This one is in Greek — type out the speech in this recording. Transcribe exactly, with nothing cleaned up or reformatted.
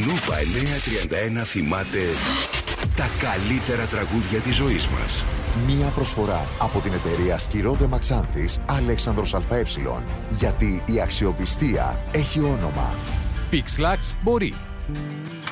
Νόβα εννιακόσια τριάντα ένα θυμάται τα καλύτερα τραγούδια της ζωής μας. Μία προσφορά από την εταιρεία Σκυρόδε Μαξάνθης Αλέξανδρος ΑΕ. Γιατί η αξιοπιστία έχει όνομα. Pixlax μπορεί.